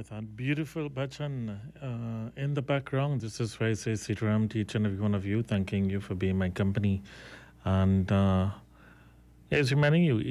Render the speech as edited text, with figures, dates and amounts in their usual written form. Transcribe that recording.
with that beautiful bhajan in the background. This is why I say Sitaram to each and every one of you, thanking you for being my company. And yes, reminding you,